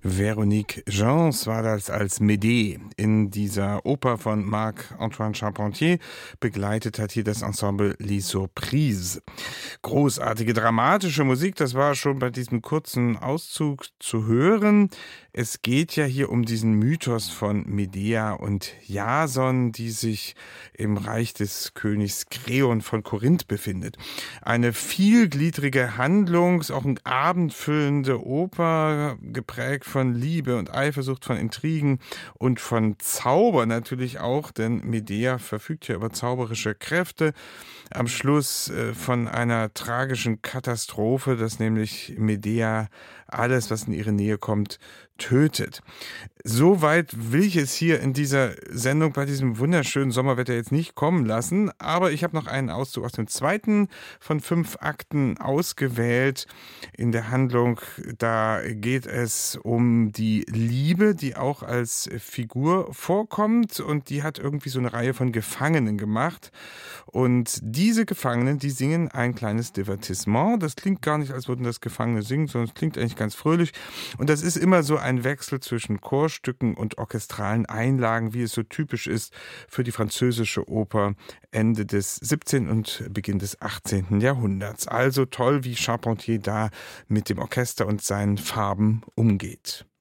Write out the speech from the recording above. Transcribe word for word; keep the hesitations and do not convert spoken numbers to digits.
Véronique Gens war das als Médée in dieser Oper von Marc-Antoine Charpentier. Begleitet hat hier das Ensemble Les Surprises. Großartige dramatische Musik, das war schon bei diesem kurzen Auszug zu hören. Es geht ja hier um diesen Mythos von Medea und Jason, die sich im Reich des Königs Kreon von Korinth befindet. Eine vielgliedrige Handlung, ist auch eine abendfüllende Oper, geprägt von Liebe und Eifersucht, von Intrigen und von Zauber natürlich auch, denn Medea verfügt ja über zauberische Kräfte. Am Schluss äh, von einer tragischen Katastrophe, dass nämlich Medea alles, was in ihre Nähe kommt, tötet. Soweit will ich es hier in dieser Sendung bei diesem wunderschönen Sommerwetter jetzt nicht kommen lassen, aber ich habe noch einen Auszug aus dem zweiten von fünf Akten ausgewählt. In der Handlung, da geht es um die Liebe, die auch als Figur vorkommt, und die hat irgendwie so eine Reihe von Gefangenen gemacht. Und diese Gefangenen, die singen ein kleines Divertissement. Das klingt gar nicht, als würden das Gefangene singen, sondern es klingt eigentlich ganz fröhlich. Und das ist immer so ein Wechsel zwischen Chorstücken und orchestralen Einlagen, wie es so typisch ist für die französische Oper Ende des siebzehnten und Beginn des achtzehnten Jahrhunderts. Also toll, wie Charpentier da mit dem Orchester und seinen Farben umgeht.